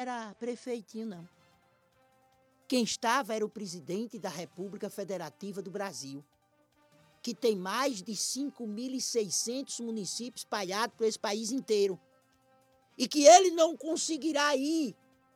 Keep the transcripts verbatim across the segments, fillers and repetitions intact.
era prefeitinho, não. Quem estava era o presidente da República Federativa do Brasil, que tem mais de cinco mil e seiscentos municípios espalhados por esse país inteiro. E que ele não conseguirá ir,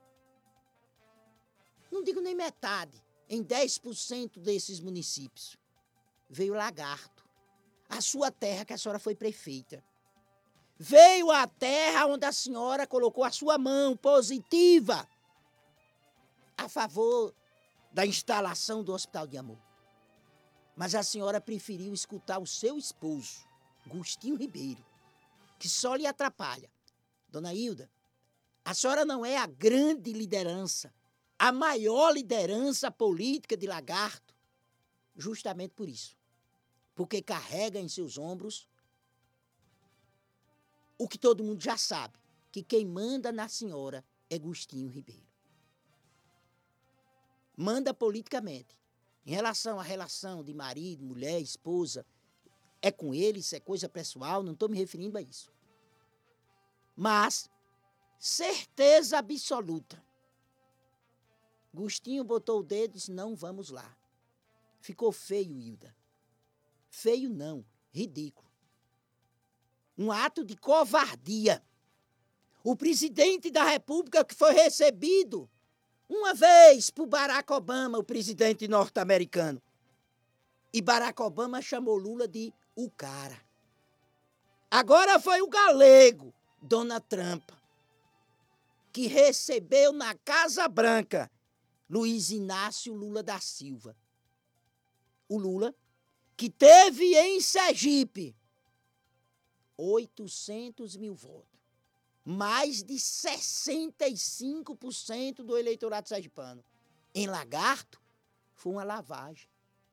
não digo nem metade, em dez por cento desses municípios. Veio Lagarto, a sua terra, que a senhora foi prefeita. Veio a terra onde a senhora colocou a sua mão positiva a favor da instalação do Hospital de Amor. Mas a senhora preferiu escutar o seu esposo, Gustinho Ribeiro, que só lhe atrapalha. Dona Hilda, a senhora não é a grande liderança, a maior liderança política de Lagarto, justamente por isso. Porque carrega em seus ombros o que todo mundo já sabe, que quem manda na senhora é Gustinho Ribeiro. Manda politicamente. Em relação à relação de marido, mulher, esposa, é com ele, isso é coisa pessoal, não estou me referindo a isso. Mas, certeza absoluta. Gustinho botou o dedo e disse, não vamos lá. Ficou feio, Hilda. Feio não, ridículo. Um ato de covardia. O presidente da República que foi recebido uma vez por Barack Obama, o presidente norte-americano. E Barack Obama chamou Lula de o cara. Agora foi o galego, Donald Trump, que recebeu na Casa Branca Luiz Inácio Lula da Silva. O Lula, que teve em Sergipe oitocentos mil votos. Mais de sessenta e cinco por cento do eleitorado sergipano. Em Lagarto, foi uma lavagem.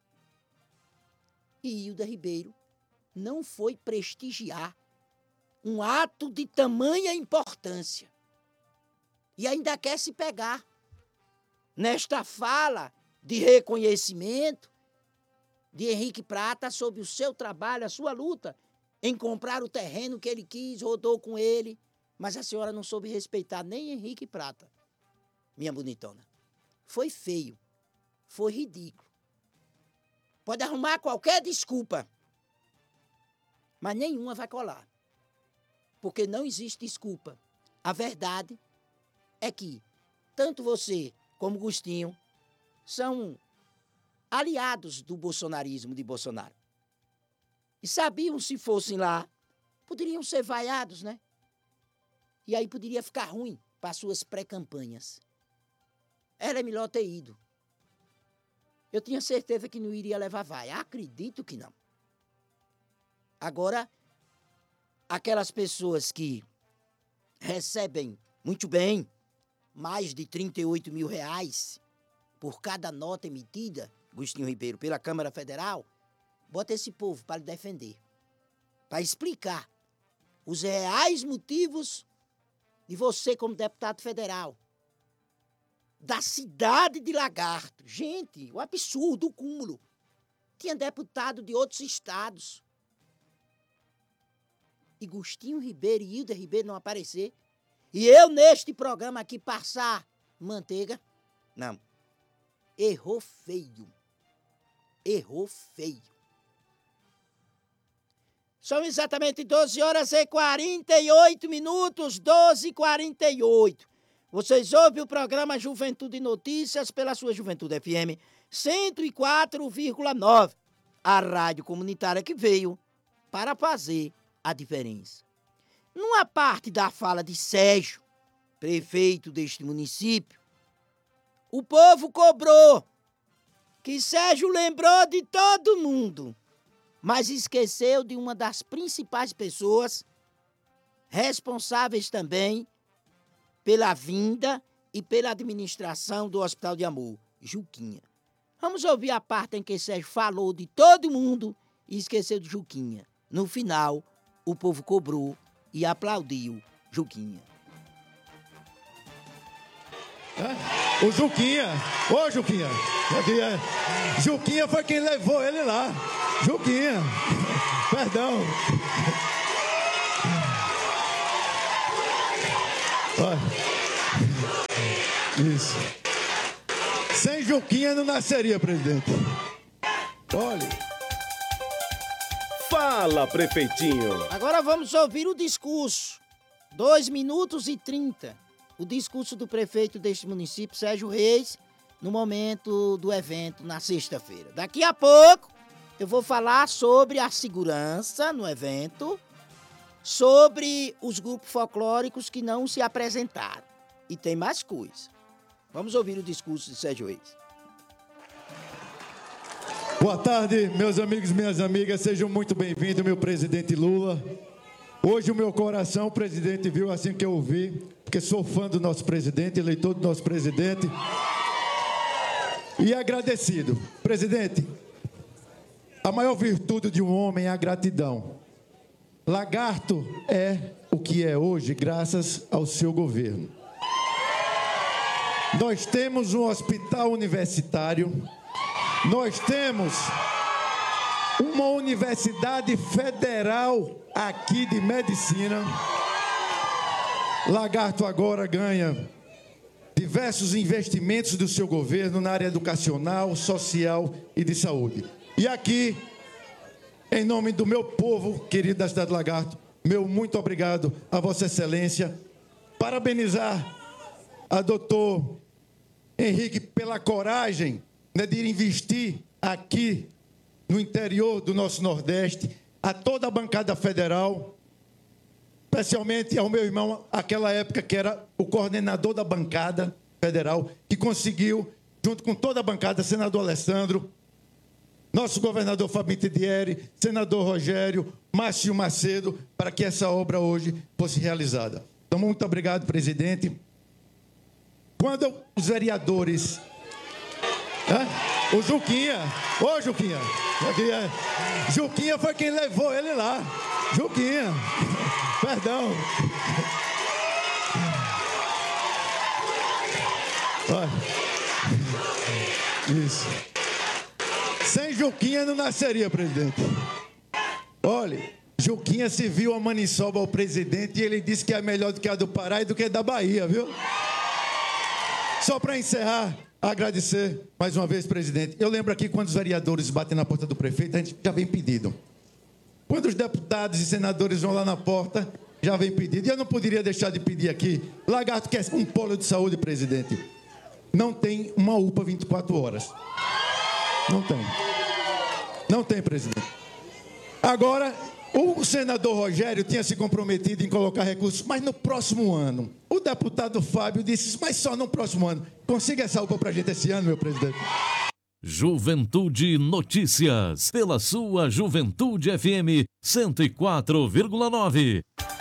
E Hilda Ribeiro não foi prestigiar um ato de tamanha importância. E ainda quer se pegar nesta fala de reconhecimento de Henrique Prata sobre o seu trabalho, a sua luta em comprar o terreno que ele quis, rodou com ele. Mas a senhora não soube respeitar nem Henrique Prata, minha bonitona. Foi feio, foi ridículo. Pode arrumar qualquer desculpa, mas nenhuma vai colar. Porque não existe desculpa. A verdade é que tanto você como Gustinho são aliados do bolsonarismo de Bolsonaro. E sabiam, se fossem lá, poderiam ser vaiados, né? E aí poderia ficar ruim para suas pré-campanhas. Era melhor ter ido. Eu tinha certeza que não iria levar vaia. Acredito que não. Agora, aquelas pessoas que recebem muito bem, mais de trinta e oito mil reais por cada nota emitida, Gustinho Ribeiro, pela Câmara Federal, bota esse povo para lhe defender. Para explicar os reais motivos de você como deputado federal, da cidade de Lagarto. Gente, o absurdo, o cúmulo. Tinha deputado de outros estados. E Gustinho Ribeiro e Hilda Ribeiro não aparecer. E eu, neste programa aqui, passar manteiga. Não. Errou feio. Errou feio. São exatamente doze horas e quarenta e oito minutos, doze e quarenta e oito. Vocês ouvem o programa Juventude Notícias pela sua Juventude F M cento e quatro vírgula nove. A rádio comunitária que veio para fazer a diferença. Numa parte da fala de Sérgio, prefeito deste município, o povo cobrou que Sérgio lembrou de todo mundo, mas esqueceu de uma das principais pessoas responsáveis também pela vinda e pela administração do Hospital de Amor, Juquinha. Vamos ouvir a parte em que Sérgio falou de todo mundo e esqueceu de Juquinha. No final, o povo cobrou e aplaudiu Juquinha. É, o Juquinha, ô Juquinha, Juquinha, Juquinha foi quem levou ele lá. Juquinha, perdão. Olha. Isso. Sem Juquinha não nasceria, presidente. Olha. Fala, prefeitinho. Agora vamos ouvir o discurso. dois minutos e trinta. O discurso do prefeito deste município, Sérgio Reis, no momento do evento, na sexta-feira. Daqui a pouco, eu vou falar sobre a segurança no evento, sobre os grupos folclóricos que não se apresentaram. E tem mais coisa. Vamos ouvir o discurso de Sérgio Reis. Boa tarde, meus amigos e minhas amigas. Sejam muito bem-vindos, meu presidente Lula. Hoje o meu coração, o presidente viu assim que eu ouvi, porque sou fã do nosso presidente, eleitor do nosso presidente. E agradecido. Presidente, a maior virtude de um homem é a gratidão. Lagarto é o que é hoje, graças ao seu governo. Nós temos um hospital universitário, nós temos uma universidade federal aqui de medicina. Lagarto agora ganha diversos investimentos do seu governo na área educacional, social e de saúde. E aqui, em nome do meu povo querido da cidade de Lagarto, meu muito obrigado a Vossa Excelência, parabenizar a doutor Henrique pela coragem, né, de investir aqui no interior do nosso Nordeste, a toda a bancada federal, especialmente ao meu irmão, aquela época que era o coordenador da bancada federal, que conseguiu, junto com toda a bancada, senador Alessandro, nosso governador Fabinho Tidieri, senador Rogério, Márcio Macedo, para que essa obra hoje fosse realizada. Então, muito obrigado, presidente. Quando os vereadores... É? O Juquinha, ô Juquinha, Juquinha, Juquinha foi quem levou ele lá. Juquinha, perdão. Olha. Isso. Sem Juquinha não nasceria, presidente. Olha, Juquinha se viu a maniçoba ao presidente e ele disse que é melhor do que a do Pará e do que a da Bahia, viu? Só para encerrar, agradecer mais uma vez, presidente. Eu lembro aqui quando os vereadores batem na porta do prefeito, a gente já vem pedido. Quando os deputados e senadores vão lá na porta, já vem pedido. E eu não poderia deixar de pedir aqui. Lagarto quer um polo de saúde, presidente. Não tem uma U P A vinte e quatro horas. Não tem. Não tem, presidente. Agora, o senador Rogério tinha se comprometido em colocar recursos, mas no próximo ano. O deputado Fábio disse, mas só no próximo ano. Consiga essa U P A para a gente esse ano, meu presidente. Juventude Notícias, pela sua Juventude F M cento e quatro vírgula nove.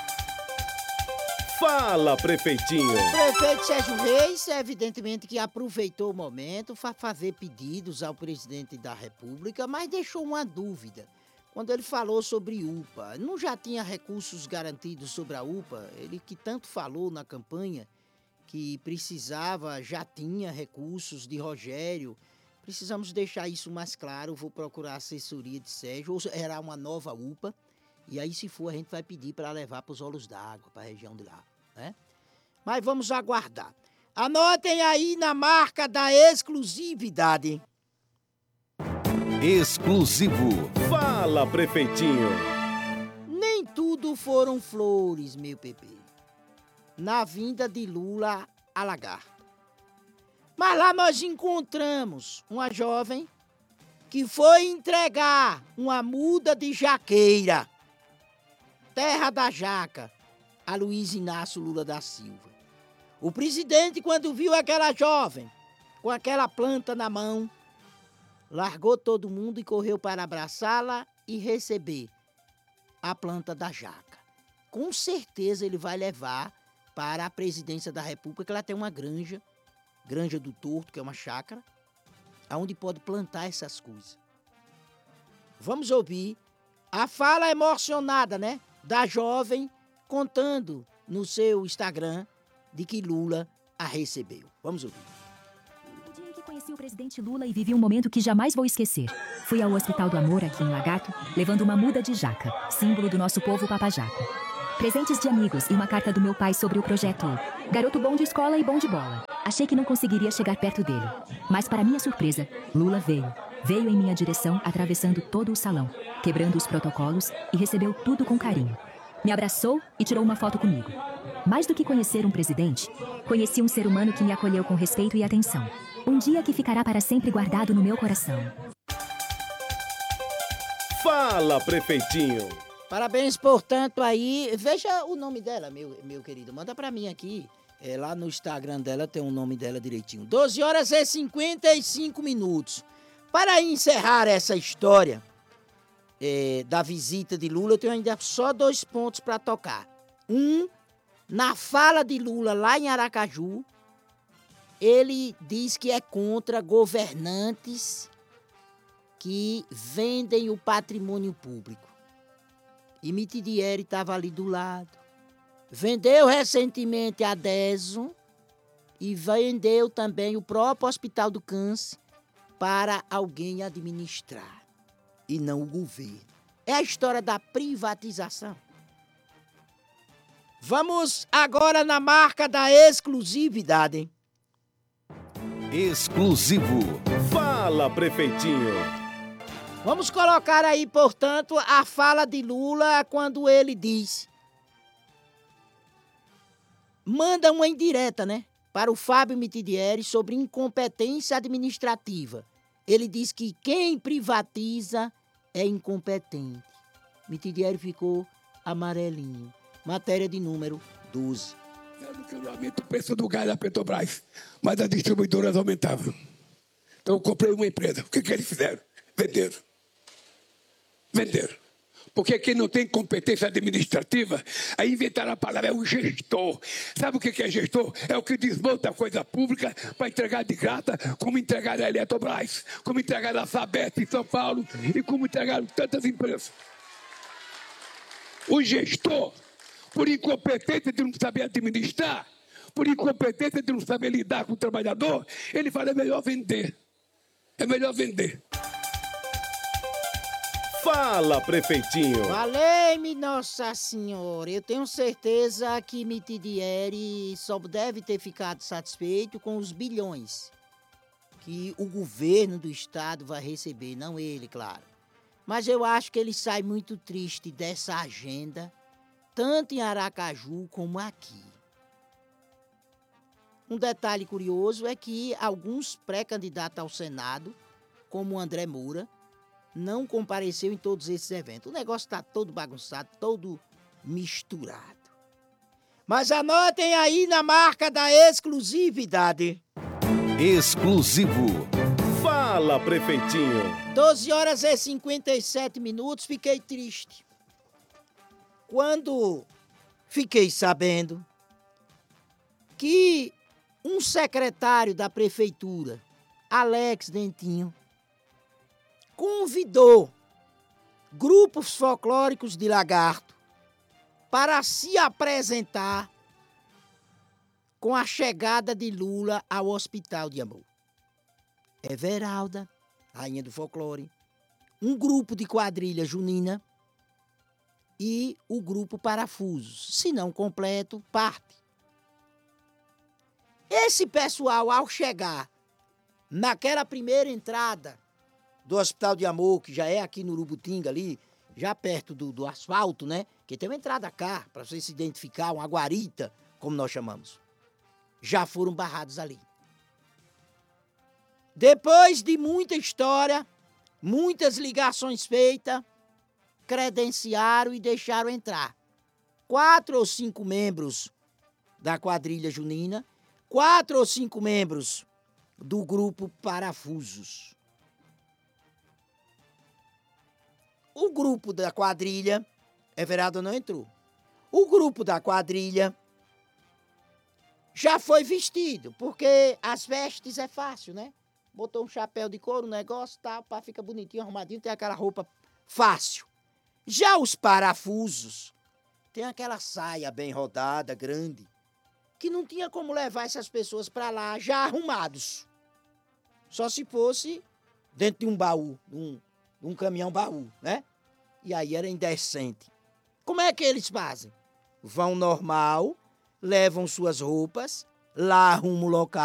Fala, prefeitinho. O prefeito Sérgio Reis, evidentemente que aproveitou o momento para fazer pedidos ao presidente da República, mas deixou uma dúvida. Quando ele falou sobre U P A, não já tinha recursos garantidos sobre a U P A? Ele que tanto falou na campanha que precisava, já tinha recursos de Rogério. Precisamos deixar isso mais claro. Vou procurar a assessoria de Sérgio, ou era uma nova U P A. E aí, se for, a gente vai pedir para levar para os olhos d'água, para a região de lá, né? Mas vamos aguardar. Anotem aí na marca da exclusividade. Exclusivo. Fala, prefeitinho. Nem tudo foram flores, meu P P, na vinda de Lula a Lagarto. Mas lá nós encontramos uma jovem que foi entregar uma muda de jaqueira, terra da jaca, a Luiz Inácio Lula da Silva. O presidente, quando viu aquela jovem com aquela planta na mão, largou todo mundo e correu para abraçá-la e receber a planta da jaca. Com certeza ele vai levar para a presidência da República, que ela tem uma granja, Granja do Torto, que é uma chácara, onde pode plantar essas coisas. Vamos ouvir a fala emocionada, né, da jovem contando no seu Instagram de que Lula a recebeu. Vamos ouvir. O dia em que conheci o presidente Lula e vivi um momento que jamais vou esquecer. Fui ao Hospital do Amor, aqui em Lagarto, levando uma muda de jaca, símbolo do nosso povo papajaco. Presentes de amigos e uma carta do meu pai sobre o projeto Garoto Bom de Escola e Bom de Bola. Achei que não conseguiria chegar perto dele. Mas, para minha surpresa, Lula veio. Veio em minha direção, atravessando todo o salão, quebrando os protocolos e recebeu tudo com carinho. Me abraçou e tirou uma foto comigo. Mais do que conhecer um presidente, conheci um ser humano que me acolheu com respeito e atenção. Um dia que ficará para sempre guardado no meu coração. Fala, prefeitinho. Parabéns, portanto, aí. Veja o nome dela, meu, meu querido. Manda pra mim aqui. É, lá no Instagram dela tem o nome dela direitinho. doze horas e cinquenta e cinco minutos. Para encerrar essa história é, da visita de Lula, eu tenho ainda só dois pontos para tocar. Um, na fala de Lula lá em Aracaju, ele diz que é contra governantes que vendem o patrimônio público. E Mitidieri estava ali do lado. Vendeu recentemente a Deso e vendeu também o próprio Hospital do Câncer para alguém administrar e não o governo. É a história da privatização. Vamos agora na marca da exclusividade. Exclusivo. Fala, prefeitinho. Vamos colocar aí, portanto, a fala de Lula quando ele diz... Manda uma indireta, né? Para o Fábio Mitidieri sobre incompetência administrativa. Ele diz que quem privatiza é incompetente. Mitidieri ficou amarelinho. Matéria de número doze. Eu que eu aumento o preço do gás da Petrobras, mas as distribuidoras aumentavam. Então eu comprei uma empresa. O que, que eles fizeram? Venderam. Venderam. Porque quem não tem competência administrativa, aí inventaram a palavra, é o gestor. Sabe o que é gestor? É o que desmonta a coisa pública para entregar de graça, como entregaram a Eletrobras, como entregaram a Sabesp em São Paulo e como entregaram tantas empresas. O gestor, por incompetência de não saber administrar, por incompetência de não saber lidar com o trabalhador, ele fala, é melhor vender. É melhor vender. Fala, prefeitinho. Valei-me, Nossa Senhora. Eu tenho certeza que Mitidieri só deve ter ficado satisfeito com os bilhões que o governo do estado vai receber, não ele, claro. Mas eu acho que ele sai muito triste dessa agenda, tanto em Aracaju como aqui. Um detalhe curioso é que alguns pré-candidatos ao Senado, como o André Moura, não compareceu em todos esses eventos. O negócio está todo bagunçado, todo misturado. Mas anotem aí na marca da exclusividade. Exclusivo. Fala, prefeitinho. doze horas e cinquenta e sete minutos, fiquei triste. Quando fiquei sabendo que um secretário da prefeitura, Alex Dentinho, convidou grupos folclóricos de Lagarto para se apresentar com a chegada de Lula ao Hospital de Amor. Everalda, rainha do folclore, um grupo de quadrilha junina e o grupo Parafusos, se não completo, parte. Esse pessoal, ao chegar naquela primeira entrada do Hospital de Amor, que já é aqui no Urubutinga ali, já perto do, do asfalto, né? Que tem uma entrada cá, para você se identificar, uma guarita, como nós chamamos. Já foram barrados ali. Depois de muita história, muitas ligações feitas, credenciaram e deixaram entrar quatro ou cinco membros da quadrilha junina, quatro ou cinco membros do grupo Parafusos. O grupo da quadrilha, Everaldo não entrou. O grupo da quadrilha já foi vestido, porque as vestes é fácil, né? Botou um chapéu de couro, um negócio, tal, pá, fica bonitinho, arrumadinho, tem aquela roupa fácil. Já os parafusos, tem aquela saia bem rodada, grande, que não tinha como levar essas pessoas para lá já arrumados. Só se fosse dentro de um baú, de um, de um caminhão baú, né? E aí era indecente. Como é que eles fazem? Vão normal, levam suas roupas, lá arrumam o local,